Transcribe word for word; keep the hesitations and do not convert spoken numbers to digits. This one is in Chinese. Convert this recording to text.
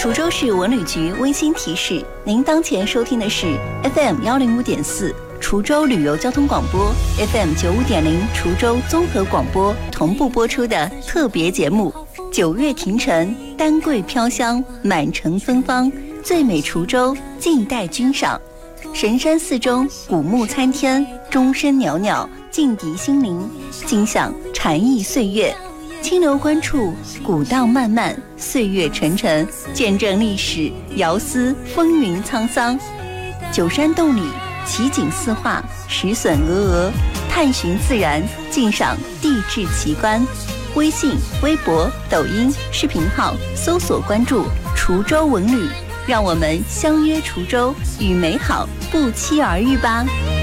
滁州市文旅局温馨提示：您当前收听的是 F M 幺零五点四滁州旅游交通广播 ，F M 九五点零滁州综合广播同步播出的特别节目《九月庭城，丹桂飘香，满城芬芳，最美滁州静待君赏》。神山寺中古木参天，钟声袅袅，静涤心灵，尽享禅意岁月。清流观处，古道漫漫，岁月沉沉，见证历史，遥思风云沧桑。九山洞里，奇景四画，石笋峨峨，探寻自然，尽赏地质奇观。微信、微博、抖音视频号搜索关注滁州文旅，让我们相约滁州，与美好不期而遇吧。